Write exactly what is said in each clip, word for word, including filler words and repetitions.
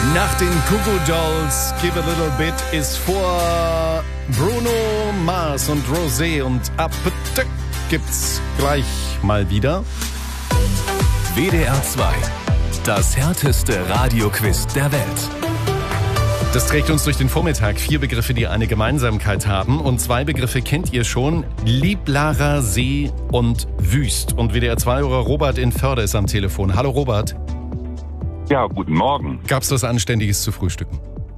Nach den Goo Goo Dolls, Give a Little Bit, ist vor Bruno Mars und Rosé und Appetit gibt's gleich mal wieder. W D R zwei, das härteste Radioquiz der Welt. Das trägt uns durch den Vormittag. Vier Begriffe, die eine Gemeinsamkeit haben. Und zwei Begriffe kennt ihr schon. Lieblarer See und Wüst. Und W D R zwei-Hörer Robert in Förde ist am Telefon. Hallo Robert. Ja, guten Morgen. Gab's was Anständiges zu frühstücken?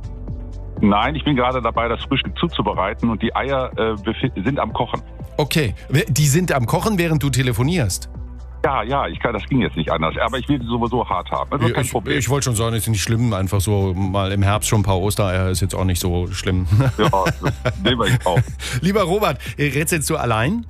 Nein, ich bin gerade dabei, das Frühstück zuzubereiten und die Eier äh, befind- sind am Kochen. Okay, die sind am Kochen, während du telefonierst? Ja, ja, ich kann, das ging jetzt nicht anders, aber ich will sie sowieso hart haben. Also kein ich Problem. ich wollte schon sagen, ist nicht schlimm, einfach so mal im Herbst schon ein paar Ostereier ist jetzt auch nicht so schlimm. Ja, das nehmen wir auch. Lieber Robert, rätselst du allein?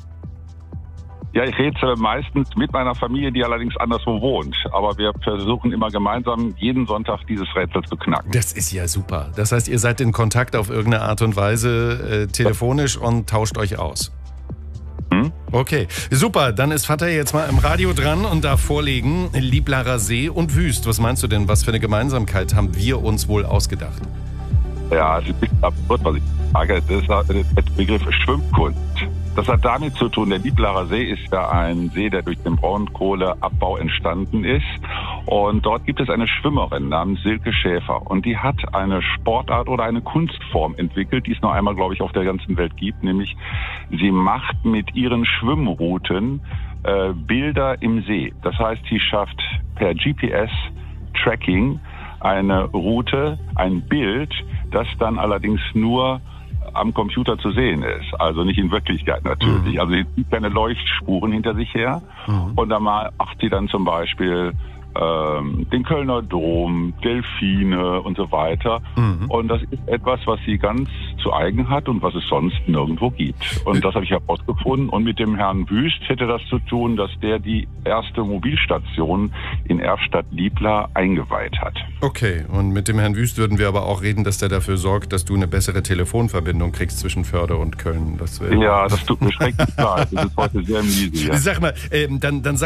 Ja, ich rätsel meistens mit meiner Familie, die allerdings anderswo wohnt. Aber wir versuchen immer gemeinsam jeden Sonntag dieses Rätsel zu knacken. Das ist ja super. Das heißt, ihr seid in Kontakt auf irgendeine Art und Weise äh, telefonisch und tauscht euch aus. Hm? Okay, super. Dann ist Vater jetzt mal im Radio dran und darf vorlegen, Lieblarer See und Wüst. Was meinst du denn? Was für eine Gemeinsamkeit haben wir uns wohl ausgedacht? Ja, es ist ein bisschen absurd, was ich sage. Das ist der Begriff Schwimmkunst. Das hat damit zu tun, der Lieblarer See ist ja ein See, der durch den Braunkohleabbau entstanden ist. Und dort gibt es eine Schwimmerin namens Silke Schäfer. Und die hat eine Sportart oder eine Kunstform entwickelt, die es nur einmal, glaube ich, auf der ganzen Welt gibt. Nämlich, sie macht mit ihren Schwimmrouten äh, Bilder im See. Das heißt, sie schafft per G P S-Tracking eine Route, ein Bild, das dann allerdings nur am Computer zu sehen ist. Also nicht in Wirklichkeit natürlich. Mhm. Also sie zieht keine Leuchtspuren hinter sich her. Mhm. Und dann macht sie dann zum Beispiel ähm, den Kölner Dom, Delfine und so weiter. Mhm. Und das ist etwas, was sie ganz zu eigen hat und was es sonst nirgendwo gibt. Und das habe ich herausgefunden. Und mit dem Herrn Wüst hätte das zu tun, dass der die erste Mobilstation in Erftstadt-Liebla eingeweiht hat. Okay, und mit dem Herrn Wüst würden wir aber auch reden, dass der dafür sorgt, dass du eine bessere Telefonverbindung kriegst zwischen Förde und Köln. Das ja, das tut mir schrecklich leid. Das ist heute sehr miese. Ja. Sag mal, ähm, dann, dann sag